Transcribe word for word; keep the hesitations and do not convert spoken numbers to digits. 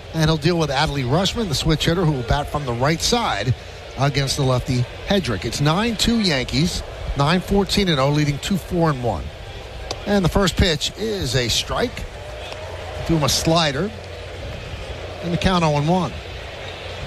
And he'll deal with Adley Rushman, the switch hitter, who will bat from the right side against the lefty Hedrick. It's nine two Yankees, nine fourteen and oh, leading two four and one. And the first pitch is a strike. Do him a slider. And the count oh and one.